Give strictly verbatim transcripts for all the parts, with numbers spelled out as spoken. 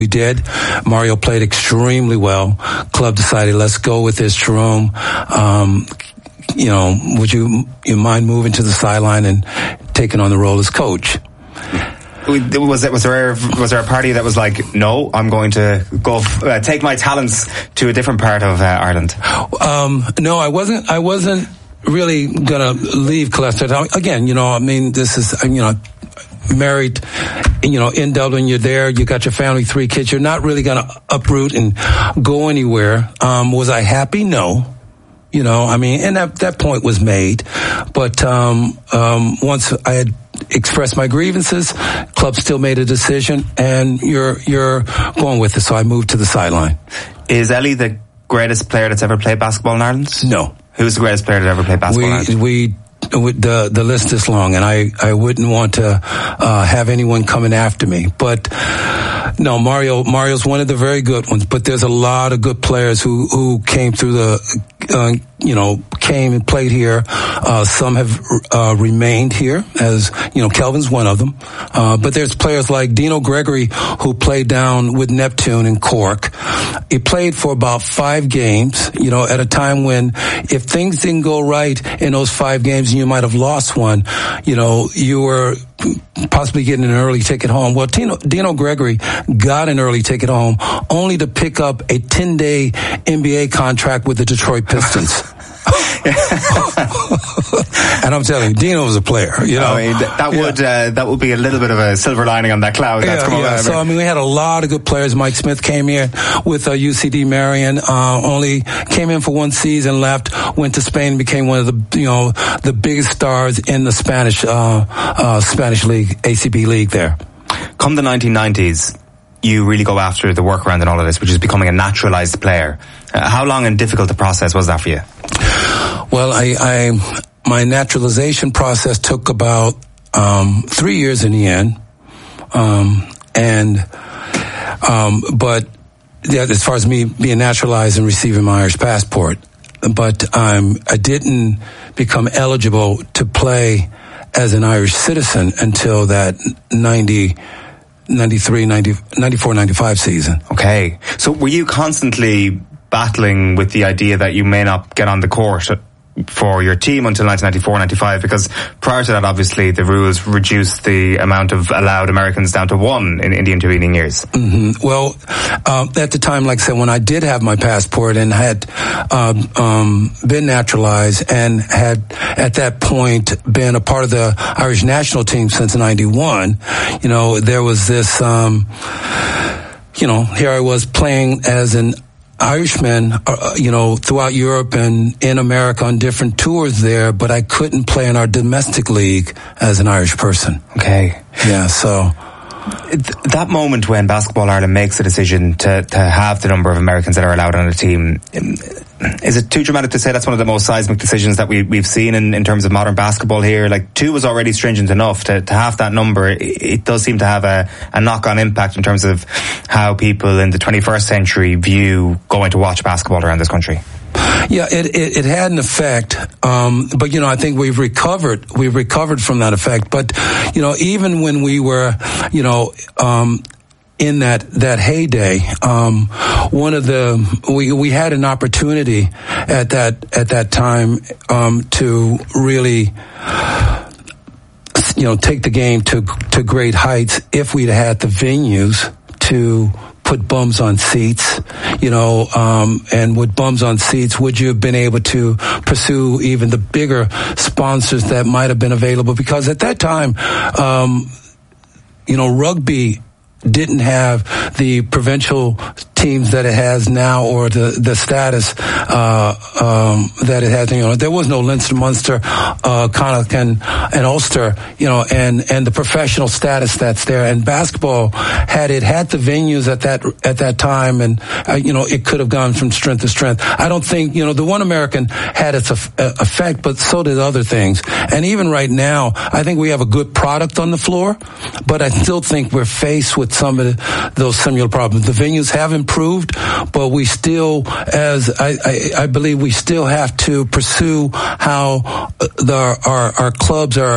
We did. Mario played extremely well. Club decided, let's go with this, Jerome. Um, you know, would you, you mind moving to the sideline and taking on the role as coach? Was it was there was there a party that was like, no, I'm going to go uh, take my talents to a different part of uh, Ireland? Um, no, I wasn't. I wasn't really gonna leave Colchester. Again, you know, I mean, this is, you know, married, you know, in Dublin. You're there. You got your family, three kids. You're not really gonna uproot and go anywhere. Um, was I happy? No. You know, I mean, and that that point was made, but um, um, once I had expressed my grievances, club still made a decision, and you're you're going with it. So I moved to the sideline. Is Ellie the greatest player that's ever played basketball in Ireland? No. Who's the greatest player that ever played basketball we, in Ireland? We the the list is long, and I I wouldn't want to uh, have anyone coming after me, but. No, Mario. Mario's one of the very good ones, but there's a lot of good players who who came through the, uh, you know, came and played here. Uh, some have uh, remained here, as you know, Kelvin's one of them. Uh, but there's players like Dino Gregory, who played down with Neptune in Cork. He played for about five games, you know, at a time when if things didn't go right in those five games, and you might have lost one, you know, you were possibly getting an early ticket home. Well, Dino, Dino Gregory got an early ticket home only to pick up a ten-day N B A contract with the Detroit Pistons. And I'm telling you, Dino was a player. You know, I mean, that, that would yeah. uh, that would be a little bit of a silver lining on that cloud. That's yeah, come yeah. So I mean, we had a lot of good players. Mike Smith came here with uh, U C D Marion. Uh, only came in for one season, left, went to Spain, became one of the you know the biggest stars in the Spanish uh, uh, Spanish league, A C B league there. Come the nineteen nineties, you really go after the workaround and all of this, which is becoming a naturalized player. Uh, how long and difficult the process was that for you? Well, I, I my naturalization process took about um, three years in the end, um, and um, but yeah, as far as me being naturalized and receiving my Irish passport, but um, I didn't become eligible to play as an Irish citizen until that ninety. ninety-three, ninety, ninety-four, ninety-five season. Okay. So were you constantly battling with the idea that you may not get on the court for your team until nineteen ninety-four, ninety-five? Because prior to that, obviously, the rules reduced the amount of allowed Americans down to one in, in the intervening years. Mm-hmm. Well, uh, at the time, like I said, when I did have my passport and had uh, um, been naturalized and had at that point been a part of the Irish national team since ninety-one, you know, there was this, um, you know, here I was playing as an Irishman, uh, you know, throughout Europe and in America on different tours there, but I couldn't play in our domestic league as an Irish person. Okay. Yeah, so. That moment when Basketball Ireland makes a decision to, to have the number of Americans that are allowed on a team, is it too dramatic to say that's one of the most seismic decisions that we, we've seen in, in terms of modern basketball here? Like, two was already stringent enough. To, to have that number, it, it does seem to have a, a knock-on impact in terms of how people in the twenty-first century view going to watch basketball around this country. Yeah, it, it, it had an effect, um, but, you know, I think we've recovered, we've recovered from that effect. But, you know, even when we were, you know, um, in that, that heyday, um, one of the, we, we had an opportunity at that, at that time, um, to really, you know, take the game to, to great heights if we'd had the venues to put bums on seats, you know, um, and with bums on seats, would you have been able to pursue even the bigger sponsors that might have been available? Because at that time, um, you know, rugby didn't have the provincial teams that it has now, or the the status uh um that it has. You know, there was no Leinster, Munster, uh Connacht and, and Ulster, you know, and and the professional status that's there. And basketball, had it had the venues at that at that time, and uh, you know, it could have gone from strength to strength. I don't think, you know, the One American had its effect, but so did other things. And even right now, I think we have a good product on the floor, but I still think we're faced with some of the, those similar problems. The venues have improved. Improved, but we still, as I, I, I believe, we still have to pursue how the, our, our clubs are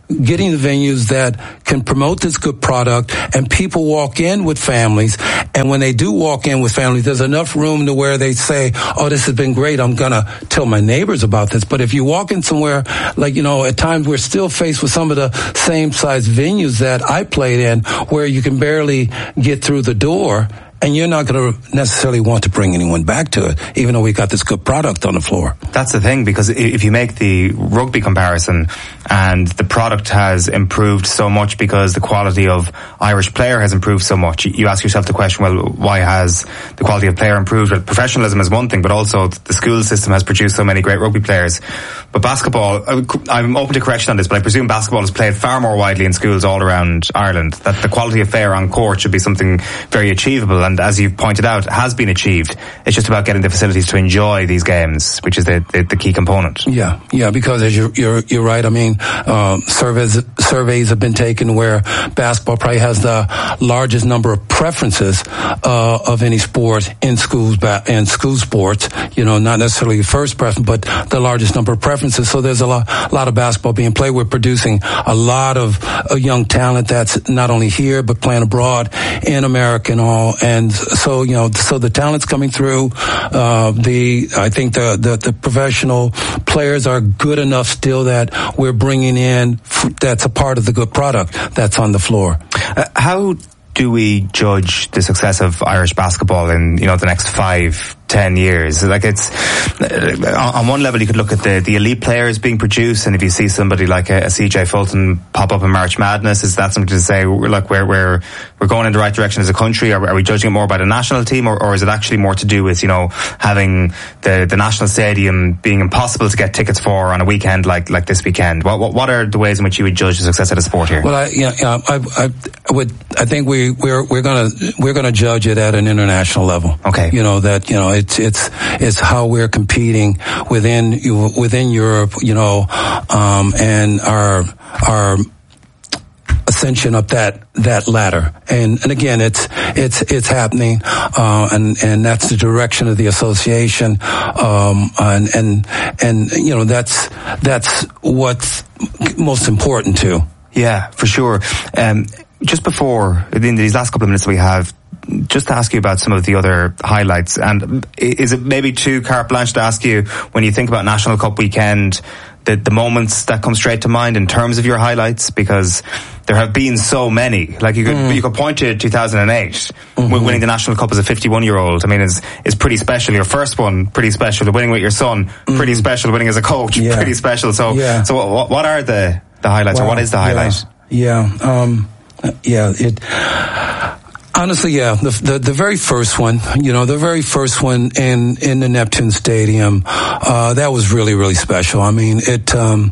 getting the venues that can promote this good product, and people walk in with families, and when they do walk in with families, there's enough room to where they say, oh, this has been great, I'm gonna tell my neighbors about this. But if you walk in somewhere, like, you know, at times we're still faced with some of the same size venues that I played in, where you can barely get through the door, and you're not going to necessarily want to bring anyone back to it, even though we got this good product on the floor. That's the thing, because if you make the rugby comparison, and the product has improved so much because the quality of Irish player has improved so much, you ask yourself the question, well, why has the quality of player improved? Well, professionalism is one thing, but also the school system has produced so many great rugby players. But basketball, I'm open to correction on this, but I presume basketball is played far more widely in schools all around Ireland, that the quality of player on court should be something very achievable. And as you've pointed out, has been achieved. It's just about getting the facilities to enjoy these games, which is the, the, the key component. Yeah, yeah, because as you're, you're, you're right. I mean, um, surveys, surveys have been taken where basketball probably has the largest number of preferences, uh, of any sport in schools, in school sports. You know, not necessarily the first preference, but the largest number of preferences. So there's a lot, a lot of basketball being played. We're producing a lot of uh, young talent that's not only here, but playing abroad in America and all. And so, you know, so the talent's coming through. Uh, the, I think the, the, the professional players are good enough still that we're bringing in, that's a part of the good product that's on the floor. Uh, how do we judge the success of Irish basketball in, you know, the next five, ten years? Like, it's, uh, on one level you could look at the, the elite players being produced, and if you see somebody like a, a C J Fulton pop up in March Madness, is that something to say, like, we're, we're, we're going in the right direction as a country? Are, are we judging it more by the national team, or, or is it actually more to do with, you know, having the, the national stadium being impossible to get tickets for on a weekend like, like this weekend? What, what, what are the ways in which you would judge the success of the sport here? Well, I, yeah, yeah, I, I would, I think we, we're, we're gonna, we're gonna judge it at an international level. Okay. You know, that, you know, it's, it's, it's how we're competing within, within Europe, you know, um, and our, our, ascension up that that ladder, and and again, it's it's it's happening, uh, and and that's the direction of the association, um, and and and you know that's that's what's most important too. Yeah, for sure. Um, just before in these last couple of minutes we have, just to ask you about some of the other highlights, and is it maybe too carte blanche to ask you, when you think about National Cup weekend, the, the moments that come straight to mind in terms of your highlights? Because there have been so many. Like, you could mm. you could point to two thousand eight, mm-hmm. winning the National Cup as a fifty-one year old. I mean, is is pretty special. Your first one, pretty special. Winning with your son, mm. pretty special. Winning as a coach, yeah. pretty special. So, yeah. so what, what are the the highlights, wow. or what is the highlight? Yeah, yeah, um, yeah. It. Honestly, yeah, the, the the very first one, you know, the very first one in in the Neptune Stadium, uh, that was really really special. I mean, it. Um,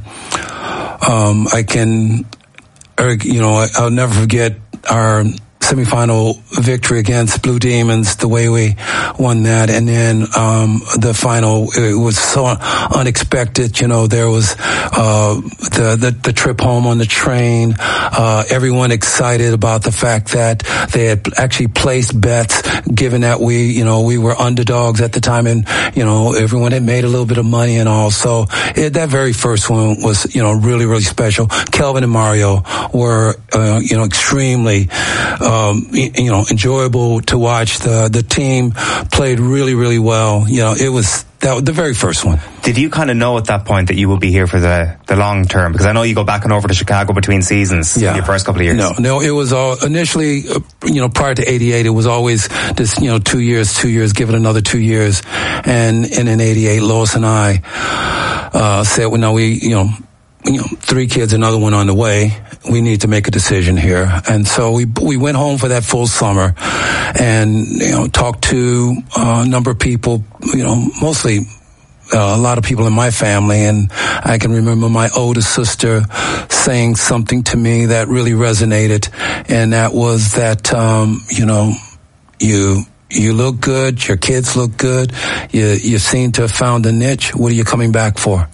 um, I can, you know, I, I'll never forget our semifinal victory against Blue Demons, the way we won that, and then um the final, it was so unexpected. You know, there was uh the the, the trip home on the train, uh everyone excited about the fact that they had actually placed bets, given that we, you know, we were underdogs at the time, and, you know, everyone had made a little bit of money and all. So it, that very first one was, you know, really really special. Kelvin and Mario were uh, you know, extremely uh, Um, you know, enjoyable to watch. The the team played really, really well. You know, it was that the very first one. Did you kind of know at that point that you will be here for the, the long term? Because I know you go back and over to Chicago between seasons, yeah. in your first couple of years. No, no, it was all initially, uh, you know, prior to eighty-eight, it was always this, you know, two years, two years, give it another two years. And, and in eighty-eight, Lois and I, uh, said, well, no, we, you know, you know, three kids, another one on the way. We need to make a decision here. And so we we went home for that full summer, and, you know, talked to uh, a number of people, you know, mostly uh, a lot of people in my family. And I can remember my oldest sister saying something to me that really resonated, and that was that, um, you know, you you look good, your kids look good, you you seem to have found a niche. What are you coming back for?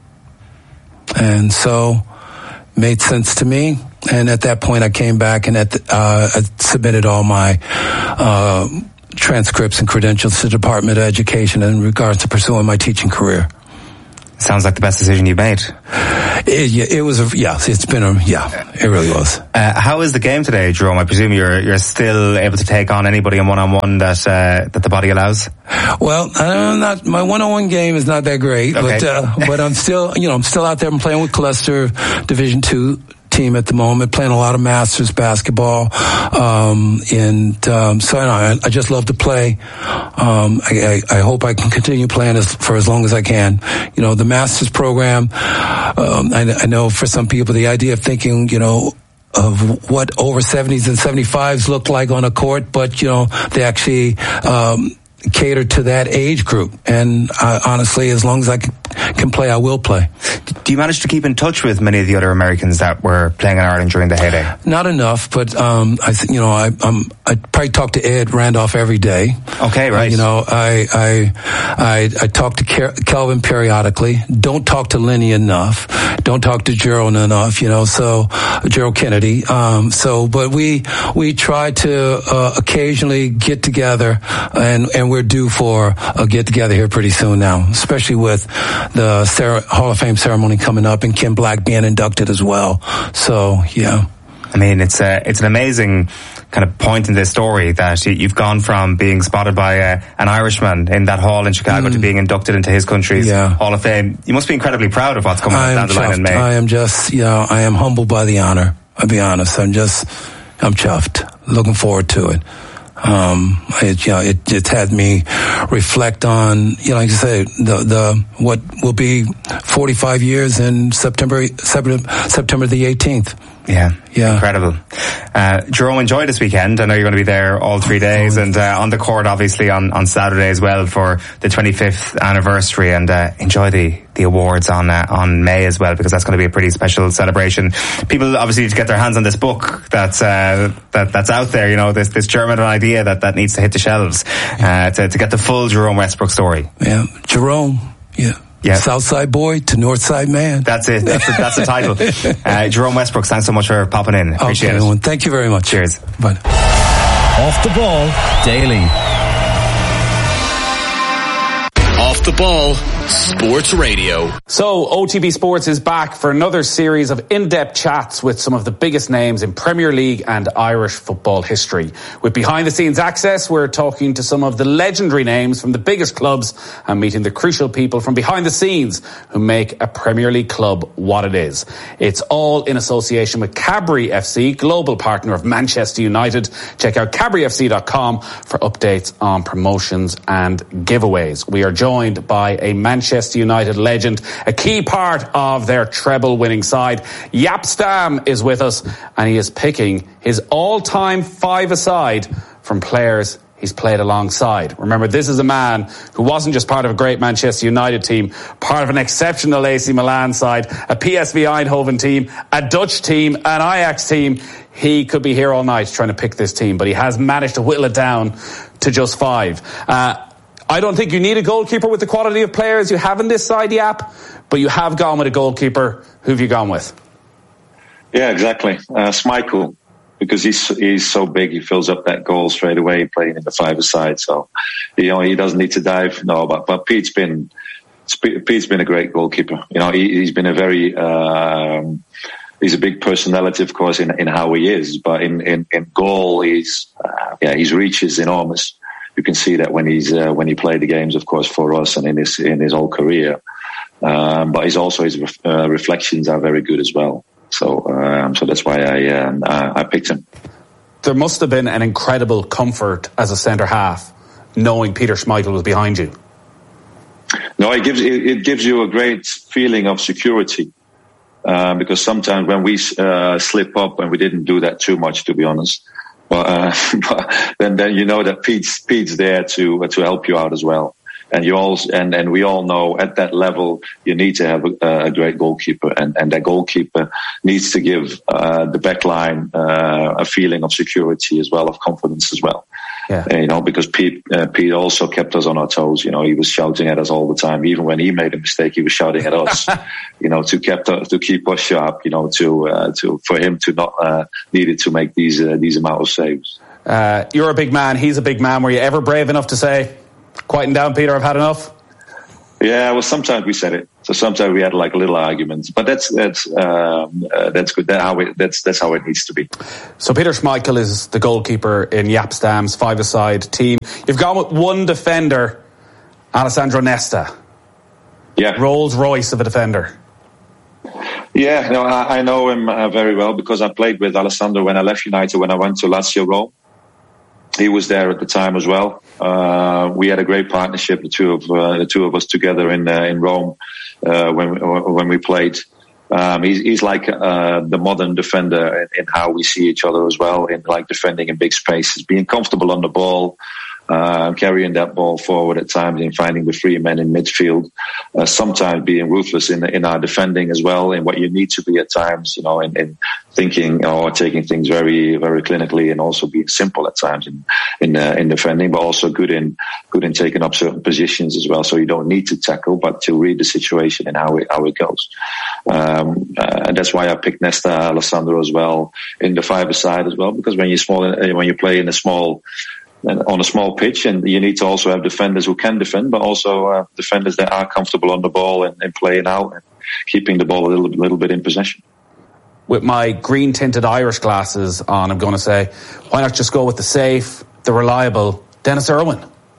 And so, made sense to me. And at that point, I came back and at the, uh, I submitted all my uh, transcripts and credentials to the Department of Education in regards to pursuing my teaching career. Sounds like the best decision you've made. It, it was, a, yeah, it's been a, yeah, it really was. Uh, how is the game today, Jerome? I presume you're you're still able to take on anybody in one-on-one that uh, that the body allows? Well, I'm not, my one-on-one game is not that great, okay. but uh, but I'm still, you know, I'm still out there. I'm playing with Colester Division Two team at the moment, playing a lot of Masters basketball, um, and um, so you know, I, I just love to play. Um, I, I, I hope I can continue playing as, for as long as I can. You know, the Masters program. Um, I, I know for some people, the idea of thinking, you know, of what over seventies and seventy-fives look like on a court, but you know, they actually um, cater to that age group. And uh, honestly, as long as I can, can play, I will play. Do you manage to keep in touch with many of the other Americans that were playing in Ireland during the heyday? Not enough, but um, I, you know, I, I'm, I probably talk to Ed Randolph every day. Okay, right. Uh, you know, I, I, I, I talk to Car- Kelvin periodically. Don't talk to Lenny enough. Don't talk to Gerald enough. You know, so Gerald Kennedy. Um, so, but we we try to uh, occasionally get together, and and we're due for a get together here pretty soon now, especially with the Sarah, Hall of Fame ceremony coming up and Kim Black being inducted as well. So, yeah. I mean, it's a, it's an amazing kind of point in this story that you've gone from being spotted by a, an Irishman in that hall in Chicago mm. to being inducted into his country's yeah. Hall of Fame. You must be incredibly proud of what's coming up down the line in May. I am just, you know, I am humbled by the honor. I'll be honest. I'm just, I'm chuffed. Looking forward to it. Um, it, you know, it, it had me reflect on, you know, like I say, the, the, what will be forty-five years in September, September, September the eighteenth. Yeah, yeah, incredible. Uh, Jerome, enjoy this weekend. I know you're going to be there all three days, and uh, on the court, obviously, on, on Saturday as well for the twenty-fifth anniversary, and uh, enjoy the, the awards on uh, on May as well, because that's going to be a pretty special celebration. People obviously need to get their hands on this book that's uh, that that's out there. You know, this this German idea that that needs to hit the shelves uh, to to get the full Jerome Westbrook story. Yeah, Jerome. Yeah. Yeah. Southside boy to Northside man. That's it. That's the, that's the title. Uh, Jerome Westbrook, thanks so much for popping in. Appreciate okay, it. Well, thank you very much. Cheers. Bye. Off the Ball Daily. Off the Ball Sports Radio. So O T B Sports is back for another series of in-depth chats with some of the biggest names in Premier League and Irish football history. With behind-the-scenes access, we're talking to some of the legendary names from the biggest clubs and meeting the crucial people from behind the scenes who make a Premier League club what it is. It's all in association with Cadbury F C, global partner of Manchester United. Check out cadbury f c dot com for updates on promotions and giveaways. We are joined by a Manchester United legend, a key part of their treble-winning side. Jaap Stam is with us, and he is picking his all-time five-a-side from players he's played alongside. Remember, this is a man who wasn't just part of a great Manchester United team, part of an exceptional A C Milan side, a P S V Eindhoven team, a Dutch team, an Ajax team. He could be here all night trying to pick this team, but he has managed to whittle it down to just five. Uh, I don't think you need a goalkeeper with the quality of players you have in this side, Jaap, but you have gone with a goalkeeper. Who have you gone with? Yeah, exactly. Uh, Schmeichel, because he's he's so big, he fills up that goal straight away playing in the five-a-side. So, you know, he doesn't need to dive. No, but but Pete's been Pete's been a great goalkeeper. You know, he, he's been a very um, he's a big personality, of course, in in how he is. But in in, in goal, he's uh, yeah, his reach is enormous. You can see that when he's uh, when he played the games, of course, for us and in his in his whole career. Um, but he's also his uh, reflections are very good as well. So um, so that's why I um, I picked him. There must have been an incredible comfort as a centre half, knowing Peter Schmeichel was behind you. No, it gives it, it gives you a great feeling of security. Uh, because sometimes when we uh, slip up, and we didn't do that too much, to be honest. But, uh, but then, then you know that Pete's, Pete's there to, uh, to help you out as well. And you all, and, and we all know at that level, you need to have a, a great goalkeeper, and, and that goalkeeper needs to give, uh, the back line, uh, a feeling of security as well, of confidence as well. Yeah. Uh, you know, because Pete, uh, Pete also kept us on our toes. You know, he was shouting at us all the time. Even when he made a mistake, he was shouting at us, you know, to kept us, to keep us sharp, you know, to, uh, to, for him to not, uh, needed to make these, uh, these amount of saves. Uh, you're a big man. He's a big man. Were you ever brave enough to say, quieten down, Peter, I've had enough? Yeah, well, sometimes we said it. So sometimes we had like little arguments, but that's that's um, uh, that's good. That how it, that's that's how it needs to be. So Peter Schmeichel is the goalkeeper in Jaap Stam's five-a-side team. You've gone with one defender, Alessandro Nesta. Yeah, Rolls Royce of a defender. Yeah, no, I, I know him uh, very well because I played with Alessandro when I left United. When I went to Lazio Rome, he was there at the time as well. Uh, we had a great partnership, the two of uh, the two of us together in uh, in Rome uh, when when we played. Um, he's, he's like uh, the modern defender in, in how we see each other as well, in like defending in big spaces, being comfortable on the ball, uh, carrying that ball forward at times, and finding the free men in midfield. Uh, sometimes being ruthless in in our defending as well, in what you need to be at times, you know, in, in thinking or taking things very very clinically, and also being simple at times in in uh, in defending, but also good in good in taking up certain positions as well. So you don't need to tackle, but to read the situation and how it how it goes. Um, uh, and that's why I picked Nesta Alessandro as well in the five-a-side as well, because when you small when you play in a small on a small pitch, and you need to also have defenders who can defend, but also uh, defenders that are comfortable on the ball and, and playing out and keeping the ball a little, little bit in possession. With my green-tinted Irish glasses on, I'm going to say, why not just go with the safe, the reliable Denis Irwin?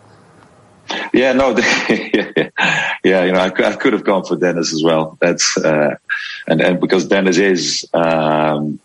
Yeah, no, yeah, you know, I could, I could have gone for Denis as well. That's uh, and and because Denis is um,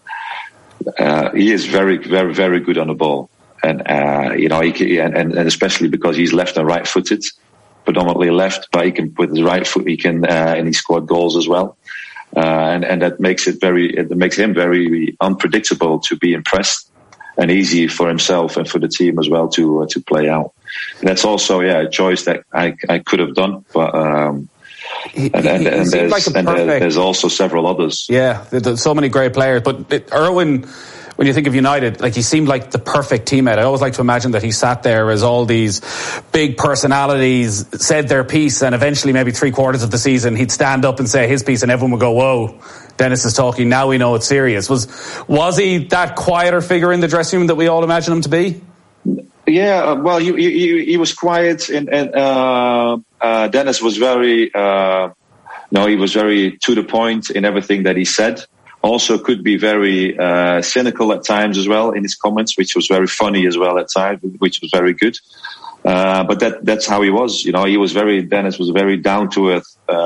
uh, he is very, very, very good on the ball. And, uh, you know, he can, and, and especially because he's left and right footed, predominantly left, but he can put his right foot, he can, uh, and he scored goals as well. Uh, and, and that makes it very, it makes him very unpredictable to be impressed, and easy for himself and for the team as well to, uh, to play out. And that's also, yeah, a choice that I, I could have done, but, um, He, and, and, he, he and, there's, like and there's also several others. Yeah, there's so many great players, but it, Irwin, when you think of United, like he seemed like the perfect teammate. I always like to imagine that he sat there as all these big personalities said their piece, and eventually maybe three quarters of the season he'd stand up and say his piece, and everyone would go, whoa, Denis is talking, now we know it's serious. Was was he that quieter figure in the dressing room that we all imagine him to be? Yeah, well, he, he, he was quiet, and, and uh, uh, Denis was very, uh, no, he was very to the point in everything that he said. Also could be very uh, cynical at times as well in his comments, which was very funny as well at times, which was very good. Uh, but that that's how he was. You know, he was very, Denis was a very down-to-earth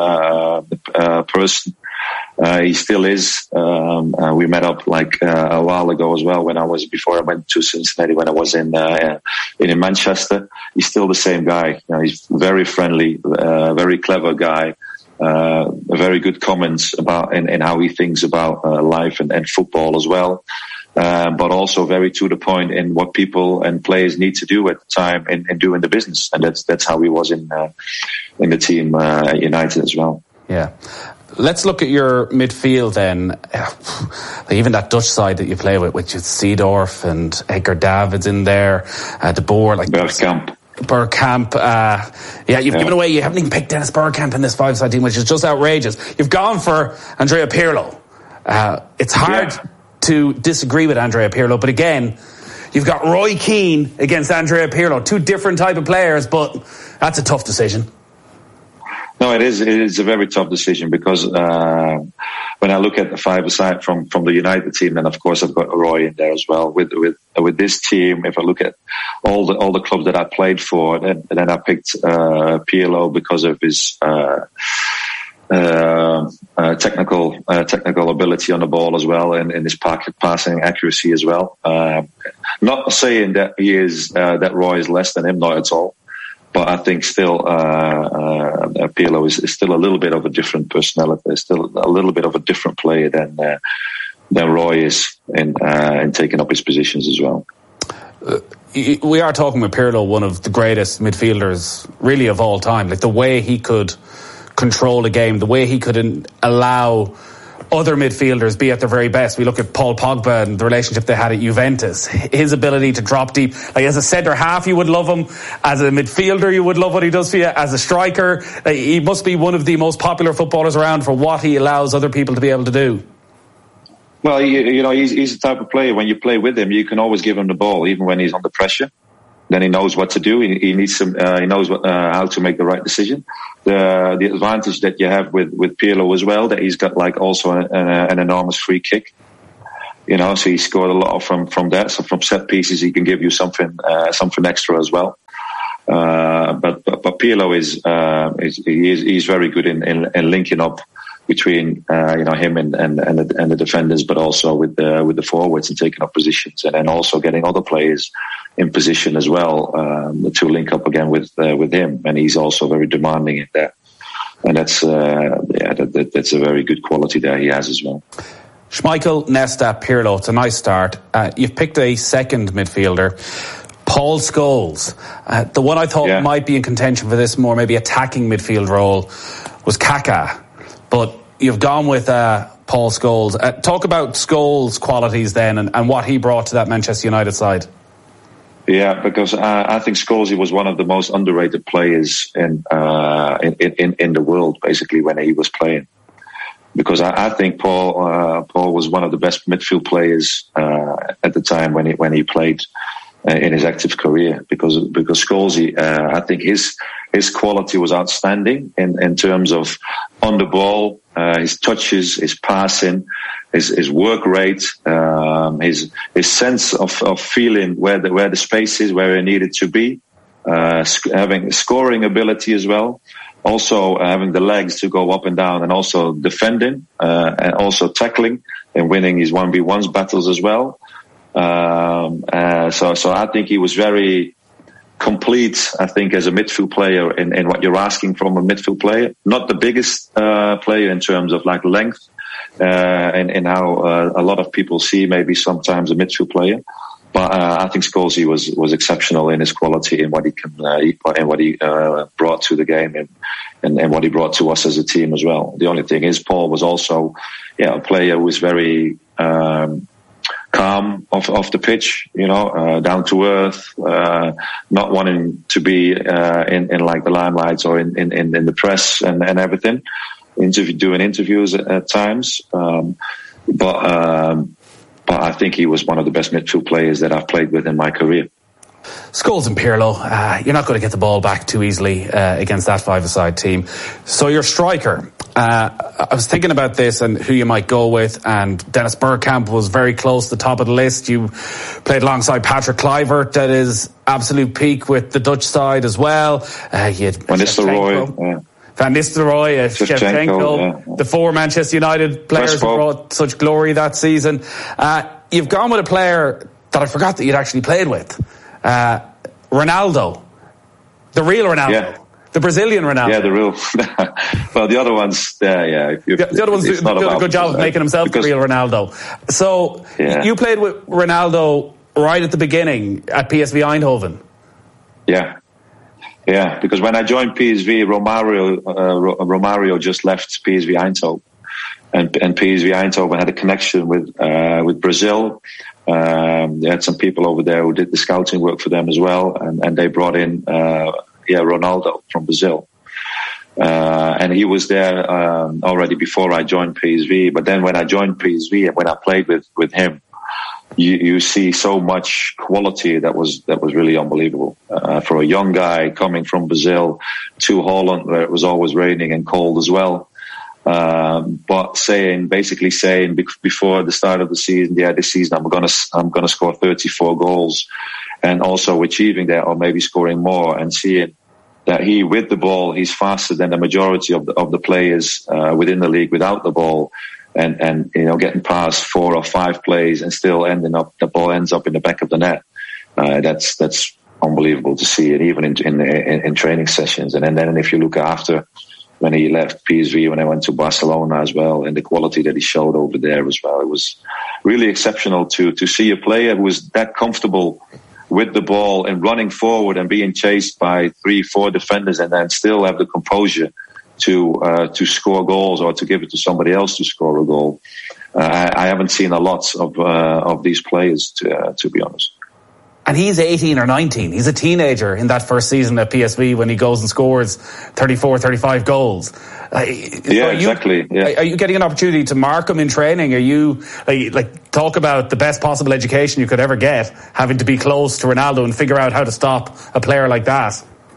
uh, uh, person. Uh, he still is. Um, uh, we met up like uh, a while ago as well when I was, before I went to Cincinnati, when I was in, uh, in, in Manchester. He's still the same guy. You know, he's very friendly, uh, very clever guy. Uh, very good comments about and, and how he thinks about uh, life and, and football as well, uh, but also very to the point in what people and players need to do at the time in, in doing the business, and that's that's how he was in uh, in the team uh, United as well. Yeah. Let's look at your midfield then. Even that Dutch side that you play with, which is Seedorf and Edgar Davids in there, uh, De Boer, like Bergkamp. Bergkamp, uh, yeah, you've yeah. given away, you haven't even picked Dennis Bergkamp in this five-side team, which is just outrageous. You've gone for Andrea Pirlo. Uh, it's hard yeah. to disagree with Andrea Pirlo, but again, you've got Roy Keane against Andrea Pirlo, two different type of players, but that's a tough decision. No, it is. It is a very tough decision because uh, when I look at the five aside from from the United team, then of course I've got Roy in there as well. With with with this team, if I look at all the all the clubs that I played for, then, then I picked uh, Pirlo because of his uh, uh, uh, technical uh, technical ability on the ball as well, and, and his passing accuracy as well. Uh, not saying that he is uh, that Roy is less than him, not at all. But I think still, uh, uh, Pirlo is, is still a little bit of a different personality, still a little bit of a different player than, uh, than Roy is in, uh, in taking up his positions as well. Uh, we are talking with Pirlo, one of the greatest midfielders really of all time. Like the way he could control the game, the way he could allow other midfielders be at their very best. We look at Paul Pogba and the relationship they had at Juventus. His ability to drop deep. Like as a centre half, you would love him. As a midfielder, you would love what he does for you. As a striker, like, he must be one of the most popular footballers around for what he allows other people to be able to do. Well, you, you know, he's, he's the type of player, when you play with him, you can always give him the ball, even when he's under pressure. then he knows what to do. He, he needs some. Uh, he knows what, uh, how to make the right decision. The the advantage that you have with with Pirlo as well, that he's got like also an, an, an enormous free kick. You know, so he scored a lot from from that. So from set pieces, he can give you something uh, something extra as well. Uh, but, but but Pirlo is, uh, is he is he's very good in, in, in linking up between uh, you know him and and and the, and the defenders, but also with the with the forwards and taking up positions, and then also getting other players in position as well um, to link up again with uh, with him. And he's also very demanding in that, and that's uh, yeah that, that, that's a very good quality that he has as well. Schmeichel, Nesta, Pirlo. It's a nice start. Uh, you've picked a second midfielder, Paul Scholes. Uh, the one I thought yeah. might be in contention for this more maybe attacking midfield role was Kaká. But you've gone with uh, Paul Scholes. Uh, talk about Scholes' qualities then and, and what he brought to that Manchester United side. Yeah, because uh, I think Scholes was one of the most underrated players in, uh, in, in, in the world, basically, when he was playing. Because I, I think Paul uh, Paul was one of the best midfield players uh, at the time when he when he played uh, in his active career. Because because Scholes, uh, I think his his quality was outstanding in, in terms of on the ball, uh, his touches, his passing, his his work rate, um, his his sense of, of feeling where the where the space is, where he needed to be, uh, sc- having scoring ability as well. Also uh, having the legs to go up and down, and also defending, uh, and also tackling and winning his one v ones battles as well. Um, uh, so, so I think he was very complete, I think, as a midfield player in, in what you're asking from a midfield player. Not the biggest, uh, player in terms of like length, uh, and, and how, uh, a lot of people see maybe sometimes a midfield player. But uh, I think Scholes was was exceptional in his quality and what he can uh, and what he uh, brought to the game and, and and what he brought to us as a team as well. The only thing is, Paul was also, yeah, a player who was very um, calm off off the pitch, you know, uh, down to earth, uh, not wanting to be uh, in in like the limelight or in in, in the press and, and everything. Interview doing interviews at, at times, um, but. Um, But I think he was one of the best midfield players that I've played with in my career. Scholes and Pirlo, uh, you're not going to get the ball back too easily uh, against that five-a-side team. So your striker, uh, I was thinking about this and who you might go with, and Dennis Bergkamp was very close to the top of the list. You played alongside Patrick Kluivert at his absolute peak with the Dutch side as well. Uh, you had Van Nistelrooy, yeah. Van Nistelrooy, uh, Shevchenko, yeah. the four Manchester United players who brought such glory that season. Uh, you've gone with a player that I forgot that you'd actually played with. Uh, Ronaldo. The real Ronaldo. Yeah. The Brazilian Ronaldo. Yeah, the real. Well, the other one's there, yeah. If the, the other one's doing a good job of making himself the real Ronaldo. So, yeah. You played with Ronaldo right at the beginning at P S V Eindhoven. Yeah. Yeah, because when I joined P S V, Romario, uh, Romario just left P S V Eindhoven, and, and P S V Eindhoven had a connection with uh, with Brazil. Um, they had some people over there who did the scouting work for them as well, and, and they brought in uh, yeah Ronaldo from Brazil, uh, and he was there um, already before I joined P S V. But then when I joined P S V and when I played with with him, You, you see so much quality that was that was really unbelievable uh, for a young guy coming from Brazil to Holland, where it was always raining and cold as well. Um, but saying basically saying before the start of the season, yeah, this season I'm gonna I'm gonna score thirty-four goals, and also achieving that or maybe scoring more, and seeing that he with the ball he's faster than the majority of the of the players uh, within the league without the ball. And, and, you know, getting past four or five plays and still ending up, the ball ends up in the back of the net. Uh, that's, that's unbelievable to see. And even in, in, in, in training sessions. And, and then if you look after when he left P S V, when I went to Barcelona as well, and the quality that he showed over there as well, it was really exceptional to, to see a player who was that comfortable with the ball and running forward and being chased by three, four defenders and then still have the composure to uh, to score goals or to give it to somebody else to score a goal. Uh, I, I haven't seen a lot of uh, of these players, to, uh, to be honest. And he's eighteen or nineteen. He's a teenager in that first season at P S V when he goes and scores thirty-four, thirty-five goals. Uh, yeah, are you, exactly. Yeah. Are you getting an opportunity to mark him in training? Are you, like, like, talk about the best possible education you could ever get, having to be close to Ronaldo and figure out how to stop a player like that?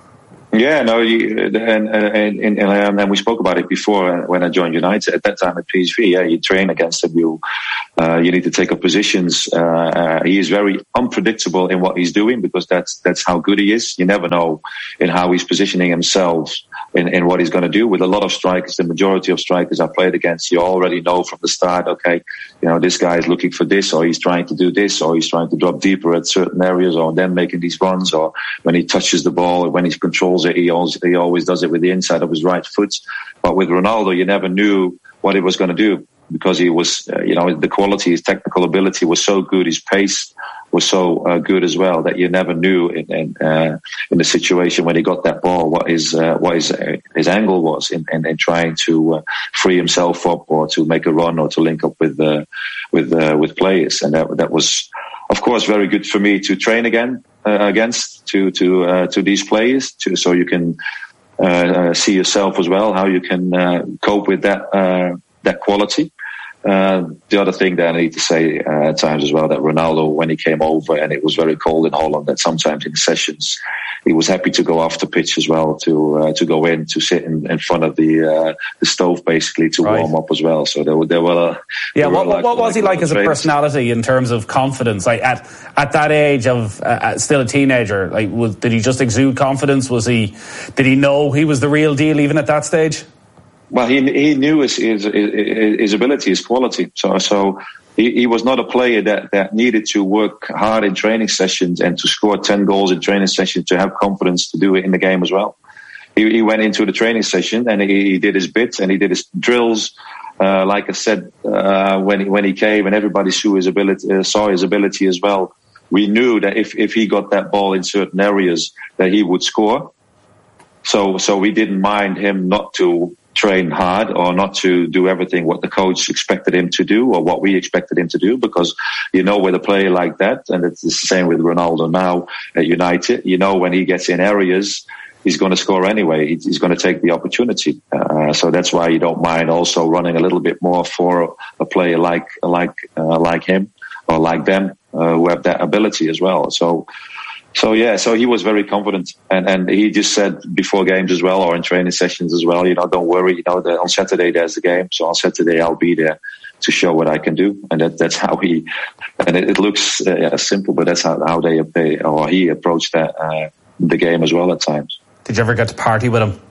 Yeah, no, you, and, and, and, and, and we spoke about it before when I joined United. At that time at P S V, yeah, you train against him. You, uh, you need to take up positions. Uh, uh, he is very unpredictable in what he's doing because that's that's how good he is. You never know in how he's positioning himself in, in what he's going to do. With a lot of strikers, the majority of strikers I played against, you already know from the start, okay, you know, this guy is looking for this, or he's trying to do this, or he's trying to drop deeper at certain areas, or then making these runs, or when he touches the ball, or when he controls it, he always, he always does it with the inside of his right foot. But with Ronaldo, you never knew what he was going to do because he was, uh, you know, the quality, his technical ability was so good, his pace was so uh, good as well that you never knew in in, uh, in the situation when he got that ball what his uh, what his uh, his angle was in, in, in trying to uh, free himself up or to make a run or to link up with uh, with uh, with players, and that that was of course very good for me to train again uh, against to to uh, to these players to so you can uh, uh, see yourself as well how you can uh, cope with that uh, that quality. Uh, the other thing that I need to say uh, at times as well, that Ronaldo, when he came over and it was very cold in Holland, that sometimes in sessions he was happy to go off the pitch as well, to uh, to go in, to sit in, in front of the uh, the stove basically to right. warm up as well. So there were there were uh, yeah. There what, were like, what was like he like as a personality in terms of confidence? Like at at that age of uh, still a teenager, like was, did he just exude confidence? Was he did he know he was the real deal even at that stage? Well, he he knew his his, his ability, his quality. So so he, he was not a player that, that needed to work hard in training sessions and to score ten goals in training sessions to have confidence to do it in the game as well. He, he went into the training session and he, he did his bits and he did his drills. Uh, like I said, uh, when he, when he came and everybody saw his ability, uh, saw his ability as well. We knew that if if he got that ball in certain areas, that he would score. So so we didn't mind him not to train hard or not to do everything what the coach expected him to do or what we expected him to do, because you know with a player like that, and it's the same with Ronaldo now at United, you know when he gets in areas he's going to score anyway, he's going to take the opportunity, uh, so that's why you don't mind also running a little bit more for a player like like uh, like him or like them uh, who have that ability as well. So So yeah, so he was very confident, and, and he just said before games as well, or in training sessions as well, you know, don't worry, you know, the, on Saturday there's the game, so on Saturday I'll be there to show what I can do, and that, that's how he. And it, it looks uh, yeah, simple, but that's how, how they they or he approached that uh, the game as well at times. Did you ever get to party with him?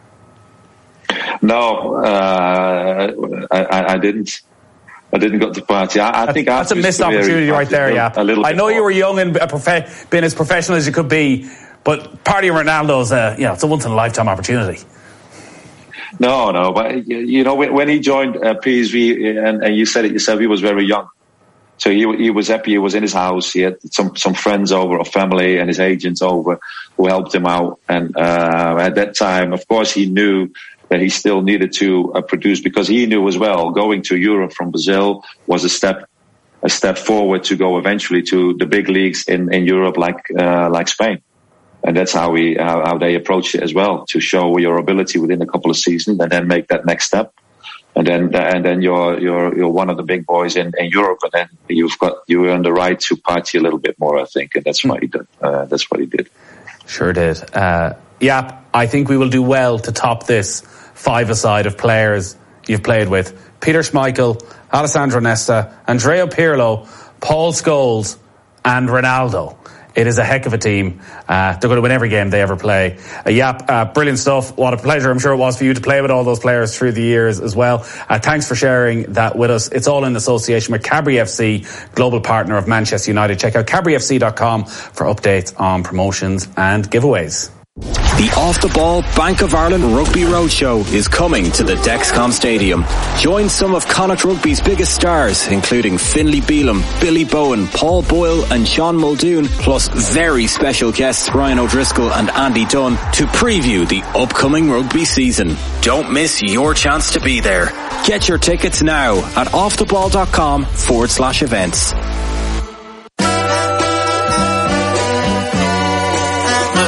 No, uh, I, I didn't. I didn't go to party. I, I think that's a missed opportunity right there. Yeah, a little I know more. You were young and a prof- being as professional as you could be, but partying Ronaldo's, uh, you know, it's a once in a lifetime opportunity. No, no, but you know, when, when he joined uh, P S V, and, and you said it yourself, he was very young, so he he was happy. He was in his house. He had some some friends over, or family, and his agents over who helped him out. And uh, at that time, of course, he knew that he still needed to uh, produce, because he knew as well going to Europe from Brazil was a step a step forward to go eventually to the big leagues in, in Europe, like uh, like Spain. And that's how we how, how they approached it as well, to show your ability within a couple of seasons and then make that next step. And then and then you're you're you're one of the big boys in, in Europe, and then you've got you earn the right to party a little bit more, I think, and that's what he did. Uh, that's what he did. Sure did. Uh, yeah, I think we will do well to top this five-a-side of players you've played with. Peter Schmeichel, Alessandro Nesta, Andrea Pirlo, Paul Scholes and Ronaldo. It is a heck of a team. Uh, they're going to win every game they ever play. Uh, yep, uh, brilliant stuff. What a pleasure I'm sure it was for you to play with all those players through the years as well. Uh, thanks for sharing that with us. It's all in association with Cadbury F C, global partner of Manchester United. Check out cadbury f c dot com for updates on promotions and giveaways. The Off the Ball Bank of Ireland Rugby Roadshow is coming to the Dexcom Stadium. Join some of Connacht Rugby's biggest stars, including Finlay Bealham, Billy Bowen, Paul Boyle and Sean Muldoon, plus very special guests Ryan O'Driscoll and Andy Dunn, to preview the upcoming rugby season. Don't miss your chance to be there. Get your tickets now at offtheball.com forward slash events.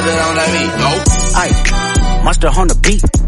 Mustard on that beat. Go. Aye. Mustard on the beat.